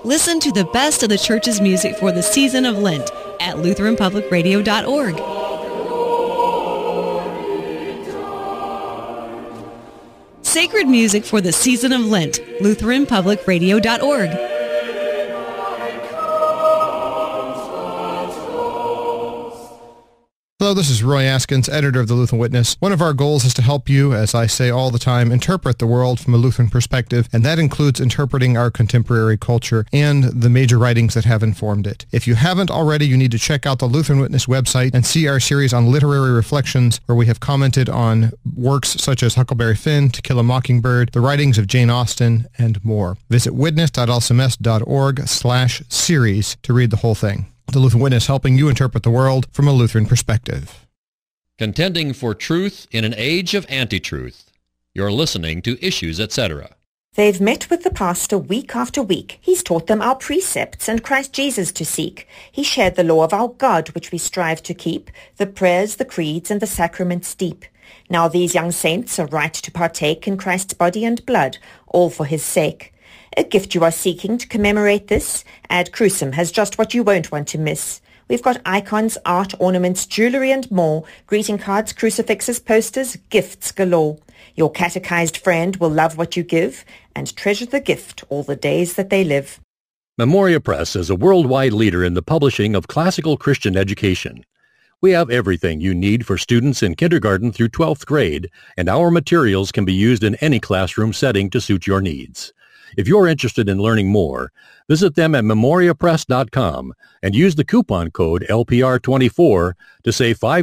Listen to the best of the church's music for the season of Lent at LutheranPublicRadio.org. Sacred music for the season of Lent, LutheranPublicRadio.org. Hello, this is Roy Askins, editor of the Lutheran Witness. One of our goals is to help you, as I say all the time, interpret the world from a Lutheran perspective, and that includes interpreting our contemporary culture and the major writings that have informed it. If you haven't already, you need to check out the Lutheran Witness website and see our series on literary reflections, where we have commented on works such as Huckleberry Finn, To Kill a Mockingbird, the writings of Jane Austen, and more. Visit witness.lcms.org/series to read the whole thing. The Lutheran Witness, helping you interpret the world from a Lutheran perspective. Contending for truth in an age of anti-truth. You're listening to Issues, Etc. They've met with the pastor week after week. He's taught them our precepts and Christ Jesus to seek. He shared the law of our God, which we strive to keep, the prayers, the creeds, and the sacraments deep. Now these young saints are right to partake in Christ's body and blood, all for his sake. A gift you are seeking to commemorate this? Ad Crucem has just what you won't want to miss. We've got icons, art, ornaments, jewelry and more, greeting cards, crucifixes, posters, gifts galore. Your catechized friend will love what you give and treasure the gift all the days that they live. Memoria Press is a worldwide leader in the publishing of classical Christian education. We have everything you need for students in kindergarten through 12th grade, and our materials can be used in any classroom setting to suit your needs. If you're interested in learning more, visit them at memoriapress.com and use the coupon code LPR24 to save $5